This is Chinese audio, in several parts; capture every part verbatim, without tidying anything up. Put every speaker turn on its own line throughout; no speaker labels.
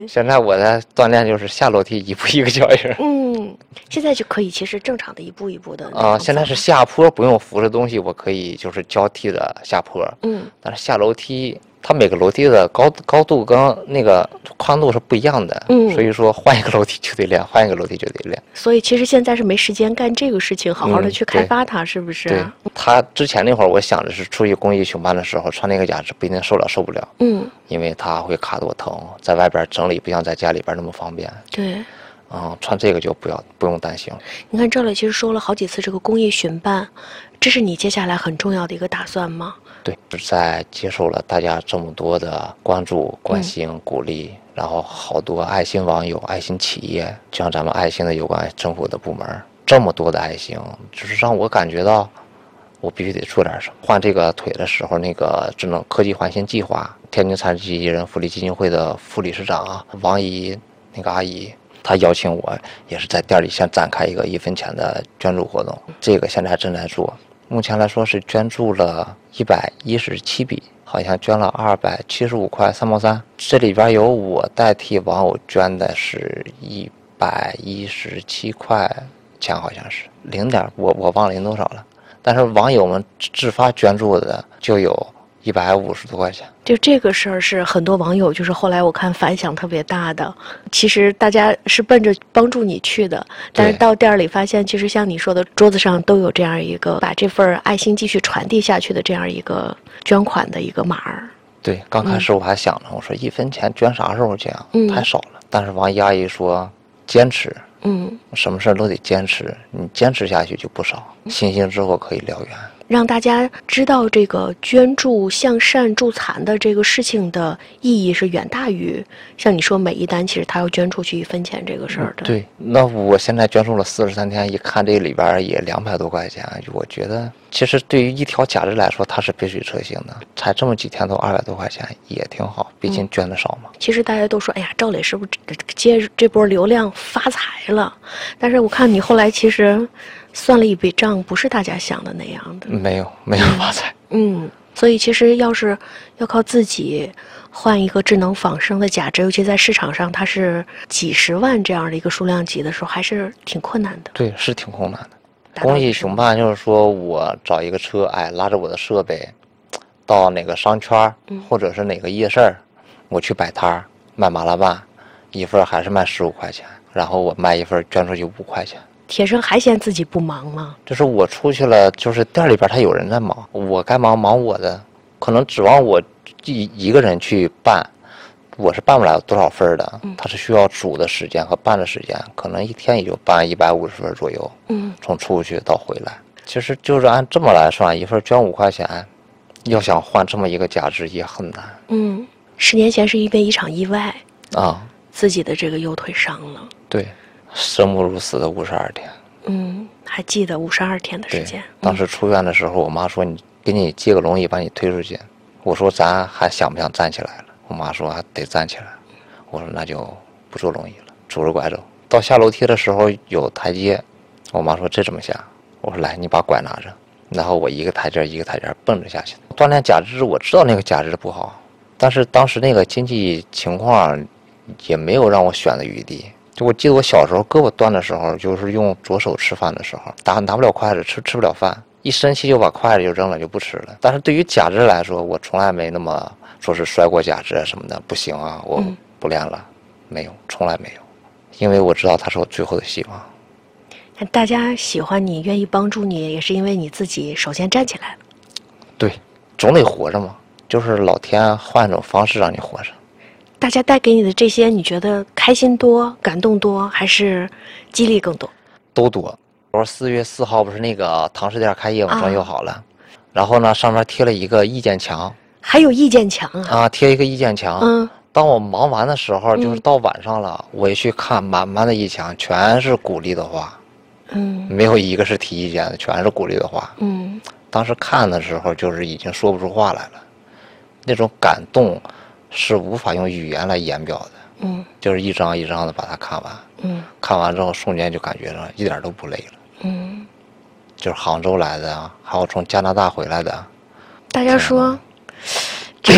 现在我的锻炼就是下楼梯一步一个脚印。
嗯，现在就可以其实正常的一步一步的
啊、呃，现在是下坡不用扶着东西，我可以就是交替的下坡。
嗯，
但是下楼梯，它每个楼梯的高高度跟那个宽度是不一样的。
嗯，
所以说换一个楼梯就得练，换一个楼梯就得练。
所以其实现在是没时间干这个事情，好好的去开发它，
嗯、
是不是？
对，他之前那会儿我想的是出去公益熊班的时候穿那个假肢不一定受了受不了。
嗯，
因为它会卡多疼，在外边整理不像在家里边那么方便。
对。
嗯，穿这个就不要不用担心。
你看这里其实说了好几次这个公益巡办，这是你接下来很重要的一个打算吗？
对，在接受了大家这么多的关注、关心、嗯、鼓励，然后好多爱心网友、爱心企业，就像咱们爱心的有关政府的部门，这么多的爱心，就是让我感觉到我必须得做点什么。换这个腿的时候，那个智能科技环形计划，天津残疾人福利基金会的副理事长王姨那个阿姨。他邀请我，也是在店里先展开一个一分钱的捐助活动，这个现在正在做。目前来说是捐助了一百一十七笔，好像捐了二百七十五块三毛三。这里边有我代替网友捐的是一百一十七块钱，好像是零点，我我忘了零多少了。但是网友们自发捐助的就有一百五十多块钱。
就这个事儿是很多网友就是后来我看反响特别大的，其实大家是奔着帮助你去的，但是到店里发现其实像你说的桌子上都有这样一个把这份爱心继续传递下去的这样一个捐款的一个码儿。
对，刚开始我还想着、嗯、我说一分钱捐啥时候这样、
嗯、
太少了，但是王姨阿姨说坚持，
嗯，
什么事都得坚持，你坚持下去就不少，星星之火可以燎原。
让大家知道这个捐助向善助残的这个事情的意义是远大于像你说每一单其实他要捐出去一分钱这个事儿的。
对，那我现在捐助了四十三天，一看这里边也两百多块钱，我觉得其实对于一条假肢来说它是杯水车薪的，才这么几天都二百多块钱也挺好，毕竟捐的少嘛、嗯、
其实大家都说哎呀赵磊是不是接这波流量发财了，但是我看你后来其实算了一笔账，不是大家想的那样的。
没有，没有发财。
嗯，所以其实要是要靠自己换一个智能仿生的假肢，尤其在市场上它是几十万这样的一个数量级的时候，还是挺困难的。
对，是挺困难的。公益熊办就是说我找一个车，哎，拉着我的设备，到哪个商圈、嗯、或者是哪个夜市，我去摆摊卖麻辣拌，一份还是卖十五块钱，然后我卖一份捐出去五块钱。
铁生还嫌自己不忙吗？
就是我出去了，就是店里边他有人在忙，我该忙忙我的，可能指望我一一个人去办，我是办不了多少份的。嗯，他是需要煮的时间和办的时间，可能一天也就办一百五十份左右。
嗯，
从出去到回来，其实就是按这么来算，一份捐五块钱，要想换这么一个假肢也很难。
嗯，十年前是因为一场意外
啊，
自己的这个右腿伤了。
对。生不如死的五十二天，
嗯，还记得五十二天的时间。
当时出院的时候，我妈说：“你给你借个轮椅把你推出去。”我说：“咱还想不想站起来了？”我妈说：“还得站起来。”我说：“那就不坐轮椅了，拄着拐走。”到下楼梯的时候有台阶，我妈说：“这怎么下？”我说：“来，你把拐拿着。”然后我一个台阶一个台阶蹦着下去。锻炼假肢，我知道那个假肢不好，但是当时那个经济情况也没有让我选的余地。就我记得我小时候胳膊断的时候，就是用左手吃饭的时候，拿拿不了筷子，吃吃不了饭，一生气就把筷子就扔了，就不吃了。但是对于假肢来说，我从来没那么说是摔过假肢什么的，不行啊，我不练了，嗯、没有，从来没有，因为我知道它是我最后的希望。
大家喜欢你，愿意帮助你，也是因为你自己首先站起来了。
对，总得活着嘛，就是老天换一种方式让你活着。
大家带给你的这些，你觉得开心多、感动多，还是激励更多？
都多。我四月四号不是那个唐氏店开业嘛，装修好了，啊、然后呢上面贴了一个意见墙，
还有意见墙啊？
啊，贴一个意见墙。
嗯。
当我忙完的时候，就是到晚上了，嗯、我一去看，满满的一墙全是鼓励的话，
嗯，
没有一个是提意见的，全是鼓励的话。
嗯，
当时看的时候，就是已经说不出话来了，那种感动。是无法用语言来言表的，
嗯，
就是一张一张的把它看完，
嗯，
看完之后瞬间就感觉到一点都不累了，
嗯，
就是杭州来的，还有从加拿大回来的。
大家说，这个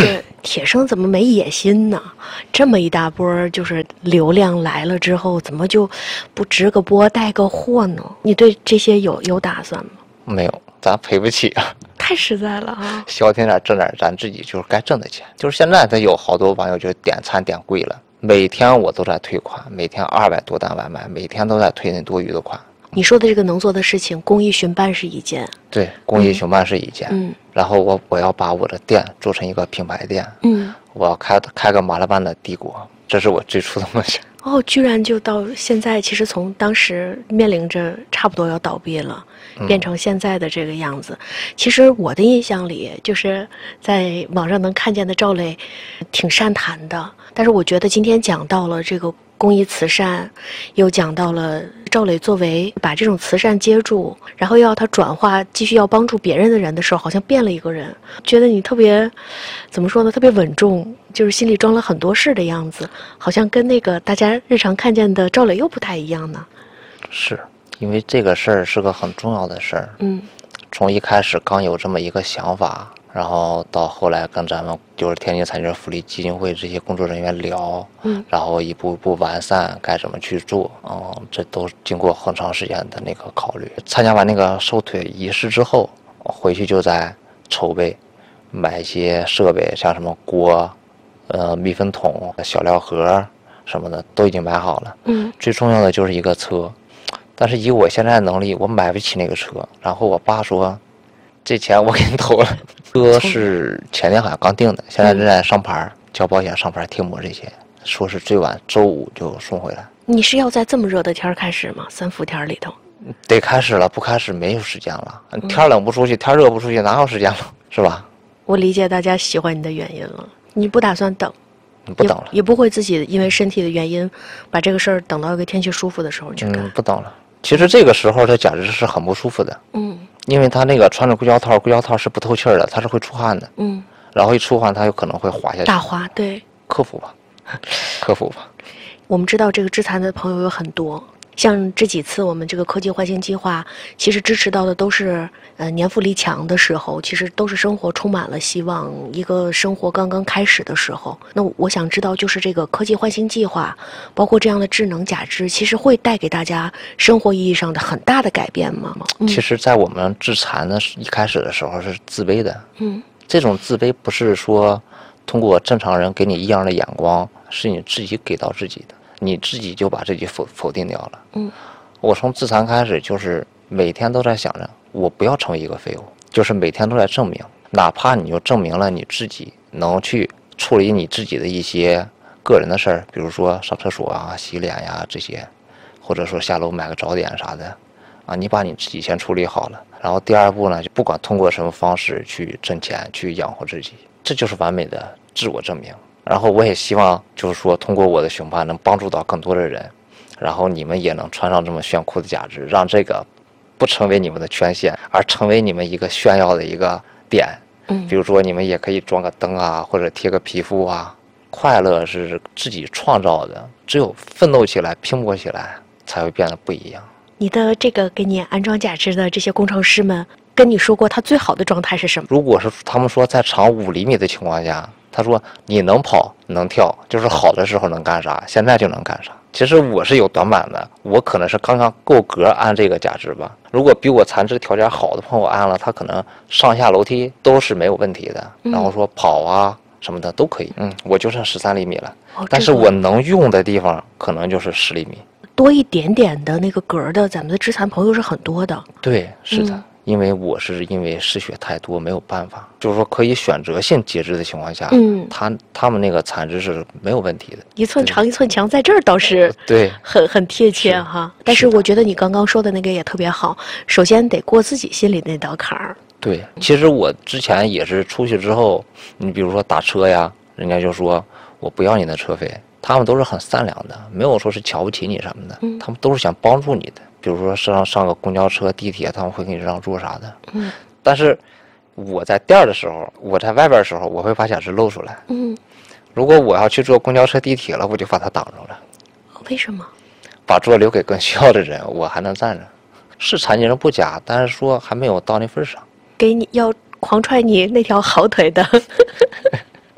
铁生怎么没野心呢？这么一大波就是流量来了之后，怎么就不直个播带个货呢？你对这些有有打算吗？
没有，咱赔不起啊。
太实在了啊！
消停点挣点咱自己就是该挣的钱。就是现在他有好多网友就点餐点贵了，每天我都在退款，每天二百多单外卖，每天都在退那多余的款。
你说的这个能做的事情，公益寻办是一件，
对，公益寻办是一件，
嗯，
然后我我要把我的店做成一个品牌店，
嗯，
我要开开个马拉班的帝国，这是我最初的梦想。
哦，居然就到现在，其实从当时面临着差不多要倒闭了，变成现在的这个样子。嗯、其实我的印象里，就是在网上能看见的赵磊，挺善谈的。但是我觉得今天讲到了这个公益慈善，又讲到了赵磊作为把这种慈善接住，然后要他转化，继续要帮助别人的人的时候，好像变了一个人。觉得你特别，怎么说呢？特别稳重，就是心里装了很多事的样子，好像跟那个大家日常看见的赵磊又不太一样呢。
是因为这个事儿是个很重要的事儿。
嗯，
从一开始刚有这么一个想法。然后到后来跟咱们就是天津残疾人福利基金会这些工作人员聊，
嗯，
然后一步一步完善该怎么去做，嗯，这都经过很长时间的那个考虑。参加完那个收腿仪式之后，回去就在筹备，买一些设备，像什么锅、呃密封桶、小料盒什么的都已经买好了。
嗯，
最重要的就是一个车，但是以我现在的能力，我买不起那个车。然后我爸说，这钱我给你投了。车是前天好像刚定的，现在正在上牌，交保险、上牌、贴膜这些，说是最晚周五就送回来。
你是要在这么热的天开始吗？三伏天里头？
得开始了，不开始没有时间了。天冷不出去，天热不出去，哪有时间了？是吧？
我理解大家喜欢你的原因了。你不打算等？
不等了，
也, 也不会自己因为身体的原因，把这个事儿等到一个天气舒服的时候去干。
嗯，不等了。其实这个时候它简直是很不舒服的。
嗯。
因为他那个穿着硅胶套，硅胶套是不透气儿的，它是会出汗的。
嗯，
然后一出汗，它有可能会滑下去。
打滑，对。
克服吧，克服吧。
我们知道这个致残的朋友有很多，像这几次我们这个科技唤醒计划，其实支持到的都是呃年富力强的时候，其实都是生活充满了希望，一个生活刚刚开始的时候。那我想知道，就是这个科技唤醒计划，包括这样的智能假肢，其实会带给大家生活意义上的很大的改变吗？
嗯、其实，在我们致残的一开始的时候是自卑的，
嗯，
这种自卑不是说通过正常人给你异样的眼光，是你自己给到自己的，你自己就把自己否否定掉了。
嗯，
我从致残开始就是每天都在想着，我不要成为一个废物，就是每天都在证明，哪怕你就证明了你自己能去处理你自己的一些个人的事儿，比如说上厕所啊、洗脸呀这些，或者说下楼买个早点啥的，啊，你把你自己先处理好了，然后第二步呢，就不管通过什么方式去挣钱，去养活自己，这就是完美的自我证明。然后我也希望就是说通过我的熊爸能帮助到更多的人，然后你们也能穿上这么炫酷的假肢，让这个不成为你们的缺陷，而成为你们一个炫耀的一个点。
嗯，
比如说你们也可以装个灯啊，或者贴个皮肤啊。快乐是自己创造的，只有奋斗起来、拼搏起来，才会变得不一样。
你的这个给你安装假肢的这些工程师们跟你说过他最好的状态是什么？
如果是他们说在长五厘米的情况下，他说你能跑能跳，就是好的时候能干啥，现在就能干啥。其实我是有短板的，我可能是刚刚够格安这个假肢吧。如果比我残肢条件好的朋友安了，他可能上下楼梯都是没有问题的，
嗯、
然后说跑啊什么的都可以。嗯，我就剩十三厘米了、
哦，
但是我能用的地方可能就是十厘米。
多一点点的那个格的，咱们的致残朋友是很多的。
对，是的。
嗯，
因为我是因为失血太多没有办法，就是说可以选择性截肢的情况下，
嗯，
他他们那个残肢是没有问题的，
一寸长一寸强，在这儿倒是
对，
很很贴切哈。但是我觉得你刚刚说的那个也特别好，首先得过自己心里那道坎儿。
对，其实我之前也是出去之后，你比如说打车呀，人家就说我不要你的车费，他们都是很善良的，没有说是瞧不起你什么的，
嗯，
他们都是想帮助你的。比如说上上个公交车、地铁，他们会给你让座啥的。
嗯，
但是我在店儿的时候，我在外边的时候，我会把假肢露出来。
嗯，
如果我要去坐公交车、地铁了，我就把它挡住了。
为什么？
把座留给更需要的人，我还能站着。是残疾人不假，但是说还没有到那份上。
给你要狂踹你那条好腿的。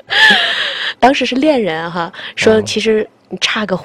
当时是恋人哈，说其实你差个